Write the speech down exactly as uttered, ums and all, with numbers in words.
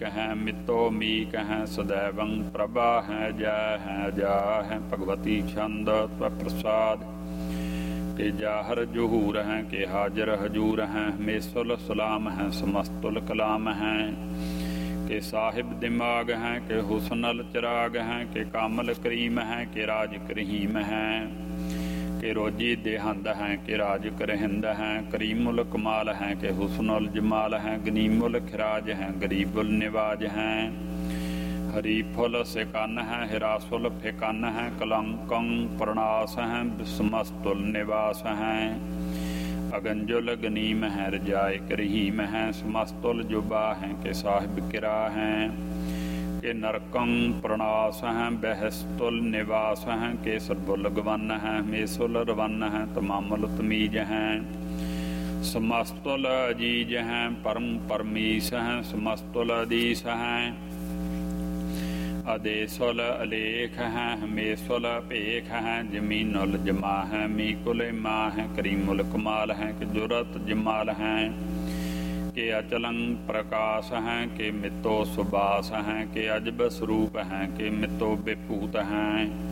है मितो मीक है सदैवं प्रभा है जय है जा है भगवती छंद प्रसाद के जाहर जुहूर हैं के हाजर हजूर हैं मेसुल सलाम हैं समस्तुल कलाम हैं के साहिब दिमाग हैं के हुस्नल चिराग हैं के कामल करीम हैं के राज करीम हैं के रोजी देहंद हैं के राज करहिंद हैं करीमुल कमाल हैं के हुस्नुल जमाल हैं गनीमुल खिराज हैं गरीबुल निवाज हैं हरीफुल सिकन हैं हिरासुल फिकन हैं कलंकं प्रणास हैं समस्तुल निवास हैं अगंजुल गनीम हैं रजाए करहीम हैं समस्तुल जुबा हैं के साहिब किरा हैं के नरकं प्रणास हैं बहस्तुल निवास हैं के सरबुल गवन हैं मेसुल रवन हैं तमामुल तमीज हैं समस्तुल अजीज हैं परम परमीस हैं समस्तुल अदीस हैं अदेसुल अलेख हैं हमेसुल भेख हैं जमीनुल जमा हैं मीकुल माँ हैं करीमुल कमाल हैं के जुरत जमाल हैं के अचलं प्रकाश हैं के मितो सुबास हैं के अजब स्वरूप हैं के मितो विभूत हैं